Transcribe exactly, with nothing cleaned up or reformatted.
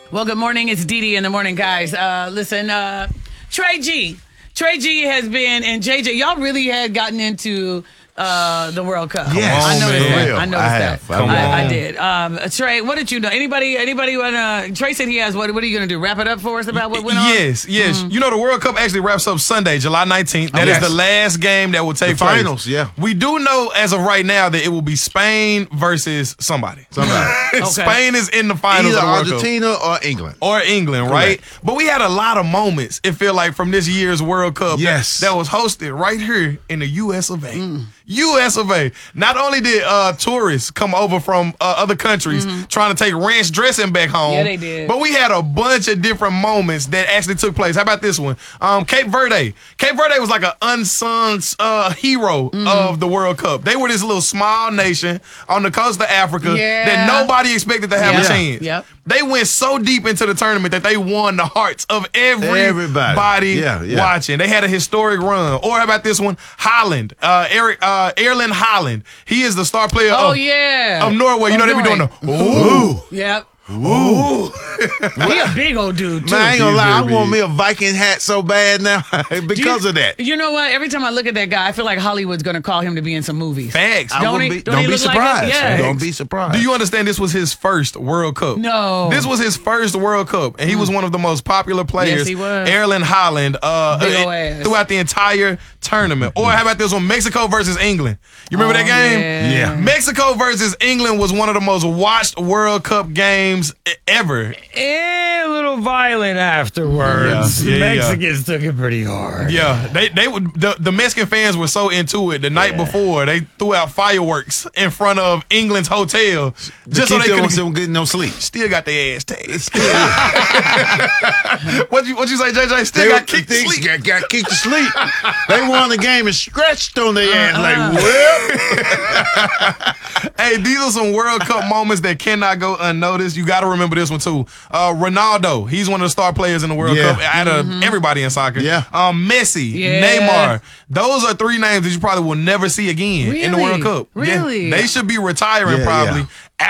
Well, good morning. It's Dee Dee in the morning, guys. Uh, listen, uh, Trey G. Trey G has been, and J J, y'all really had gotten into uh, the World Cup. Yes, I noticed man. that. I noticed I that. have. I I, I have. did. Um, Trey, what did you know? Anybody? Anybody want to? Trey said he has. What? What are you going to do? Wrap it up for us about what went on? Yes, yes. Mm-hmm. You know, the World Cup actually wraps up Sunday, July nineteenth. That Yes. is the last game that will take The place. finals, yeah. We do know as of right now that it will be Spain versus somebody. Somebody. Okay. Spain is in the finals Either of the World Cup. Argentina or England. Or England, right? But we had a lot of moments, it feel like, from this year's World Cup Yes. that, that was hosted right here in the U S of A. U S of A. Not only did uh, tourists come over from uh, other countries trying to take ranch dressing back home, Yeah, they did. but we had a bunch of different moments that actually took place. How about this one? Um, Cape Verde. Cape Verde was like an unsung uh, hero of the World Cup. They were this little small nation on the coast of Africa Yeah. that nobody expected to have Yeah. a chance. Yep. They went so deep into the tournament that they won the hearts of everybody, Everybody. Yeah, yeah. watching. They had a historic run. Or how about this one? Holland. Uh, Eric uh, Erling Haaland. He is the star player Oh of, yeah. of Norway. You Of know, they be doing Norway. the ooh. Yep. Ooh. He a big old dude too. Man, I ain't gonna He's lie, I very want big. me a Viking hat so bad now because You- of that. You know what? Every time I look at that guy, I feel like Hollywood's going to call him to be in some movies. Facts. I Don't wouldn't he- be, don't don't he be look like him? surprised. Yeah. Don't be surprised. Do you understand this was his first World Cup? No. This was his first World Cup, and he was one of the most popular players. Yes, he was. Erling Haaland uh, Big ol' uh, ass. throughout the entire tournament. Or how about this one? Mexico versus England. You remember Oh, that game? yeah. Yeah. Mexico versus England was one of the most watched World Cup games e- ever. Eh, a little violent afterwards. Yeah, yeah, yeah. Mexicans took it pretty hard. Yeah, they they would the, the Mexican fans were so into it. The night before, they threw out fireworks in front of England's hotel just so Keep they them could from getting no sleep. still got their ass tased. what you what you say, J J? Still They got kicked to things sleep. Got, got kicked to sleep. They won the game and stretched on their ass like, well. Hey, these are some World Cup moments that cannot go unnoticed. You got to remember this one too. Uh, Ronaldo, he's one of the star players in the World Yeah. Cup out of everybody in soccer. Yeah. Um, Messi, Yeah. Neymar. Those are three names that you probably will never see again in the Really? World Cup. Yeah. Really? They should be retiring Yeah, probably. yeah.